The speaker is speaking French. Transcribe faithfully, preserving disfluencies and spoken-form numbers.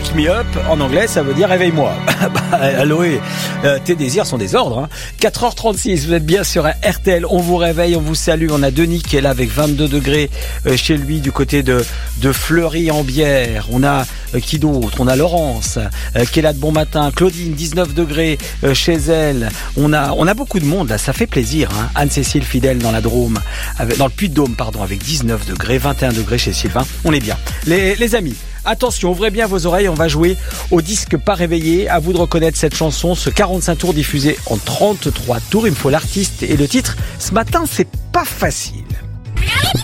Wake me up, en anglais, ça veut dire réveille-moi. bah, Aloé, euh, tes désirs sont des ordres. Hein. quatre heures trente-six, vous êtes bien sur R T L. On vous réveille, on vous salue. On a Denis qui est là avec vingt-deux degrés euh, chez lui du côté de, de Fleury-en-Bière. On a euh, qui d'autre? On a Laurence euh, qui est là de bon matin. Claudine, dix-neuf degrés euh, chez elle. On a, on a beaucoup de monde là, ça fait plaisir. Hein. Anne-Cécile fidèle dans la Drôme, avec, dans le Puy-de-Dôme, pardon, avec dix-neuf degrés, vingt et un degrés chez Sylvain. On est bien. Les, les amis, attention, ouvrez bien vos oreilles, on va jouer au disque pas réveillé. À vous de reconnaître cette chanson, ce quarante-cinq tours diffusé en trente-trois tours. Il me faut l'artiste et le titre. Ce matin, c'est pas facile.